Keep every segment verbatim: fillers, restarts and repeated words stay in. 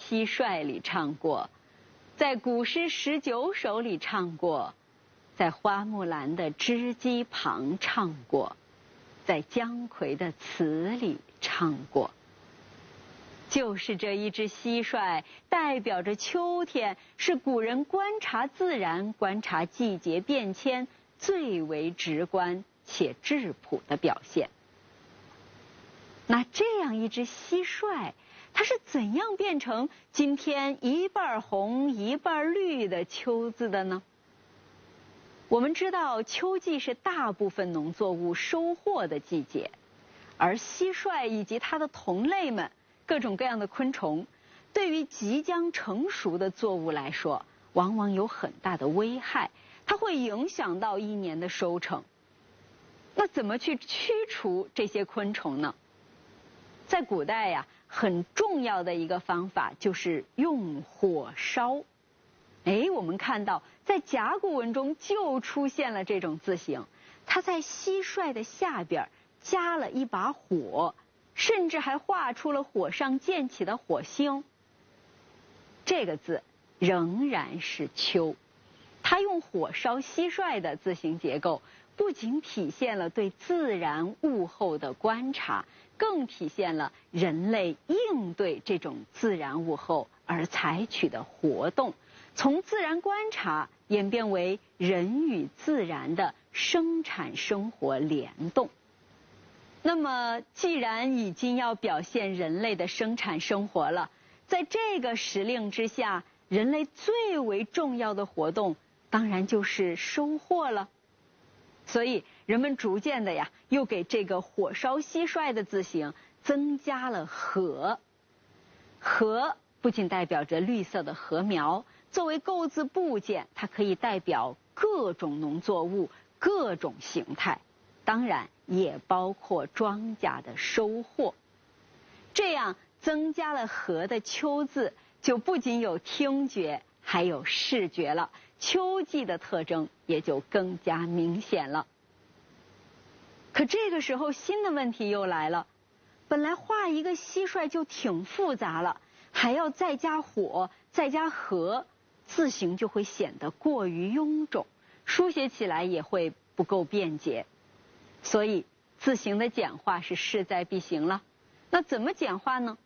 蟋蟀》里唱过，在《古诗十九首》里唱过，在花木兰的织机旁唱过，在姜夔的词里唱过。就是这一只蟋蟀，代表着秋天，是古人观察自然、观察季节变迁最为直观且质朴的表现。那这样一只蟋蟀，它是怎样变成今天一半红一半绿的秋字的呢？我们知道，秋季是大部分农作物收获的季节，而蟋蟀以及它的同类们，各种各样的昆虫，对于即将成熟的作物来说，往往有很大的危害，它会影响到一年的收成。那怎么去驱除这些昆虫呢？在古代呀，很重要的一个方法就是用火烧。哎，我们看到在甲骨文中就出现了这种字形，它在蟋蟀的下边加了一把火，甚至还画出了火上溅起的火星。这个字仍然是秋，它用火烧蟋蟀的字形结构，不仅体现了对自然物候的观察，更体现了人类应对这种自然物候而采取的活动，从自然观察演变为人与自然的生产生活联动。那么既然已经要表现人类的生产生活了，在这个时令之下，人类最为重要的活动当然就是收获了。所以人们逐渐的呀，又给这个火烧蟋蟀的字形增加了禾。禾不仅代表着绿色的禾苗，作为构字部件，它可以代表各种农作物、各种形态，当然也包括庄稼的收获。这样增加了禾的秋字，就不仅有听觉，还有视觉了，秋季的特征也就更加明显了。可这个时候新的问题又来了，本来画一个蟋蟀就挺复杂了，还要再加火再加禾，字形就会显得过于臃肿，书写起来也会不够便捷。所以字形的简化是势在必行了。那怎么简化呢？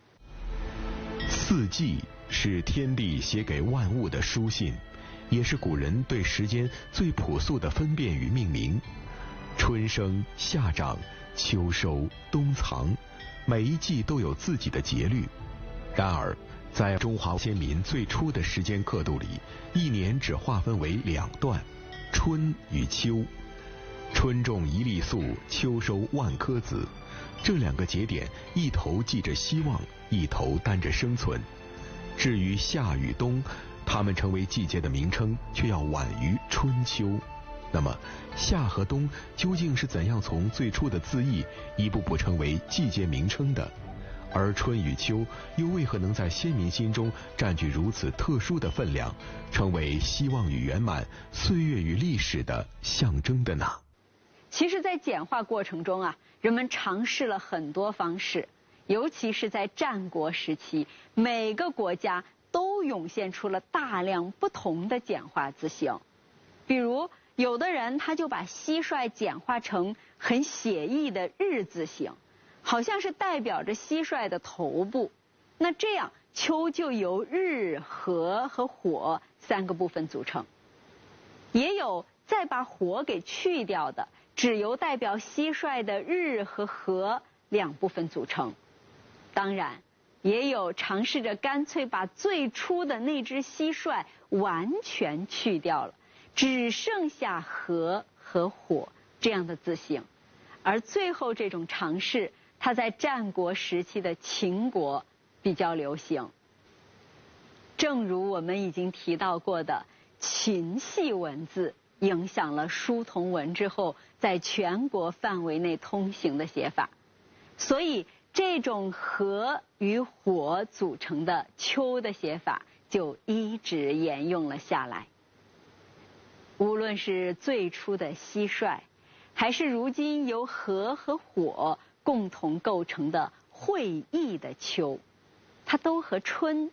四季是天地写给万物的书信，也是古人对时间最朴素的分辨与命名。春生、夏长、秋收、冬藏，每一季都有自己的节律。然而在中华先民最初的时间刻度里，一年只划分为两段，春与秋。春种一粒粟，秋收万颗子，这两个节点一头记着希望，一头担着生存。至于夏与冬，它们成为季节的名称，却要晚于春秋。那么夏和冬究竟是怎样从最初的字义一步步成为季节名称的？而春与秋又为何能在先民心中占据如此特殊的分量，成为希望与圆满、岁月与历史的象征的呢？ 其实在简化过程中啊，人们尝试了很多方式，尤其是在战国时期，每个国家都涌现出了大量不同的简化字形。比如有的人他就把蟋蟀简化成很写意的日字形，好像是代表着蟋蟀的头部。那这样秋就由日、禾和火三个部分组成。也有再把火给去掉的，只由代表蟋蟀的日和禾两部分组成。当然也有尝试着干脆把最初的那只蟋蟀完全去掉了，只剩下禾和火这样的字形。而最后这种尝试，它在战国时期的秦国比较流行。正如我们已经提到过的，秦系文字影响了书同文之后在全国范围内通行的写法，所以这种禾与火组成的秋的写法就一直沿用了下来。无论是最初的蟋蟀，还是如今由禾和火共同构成的会意的秋，它都和春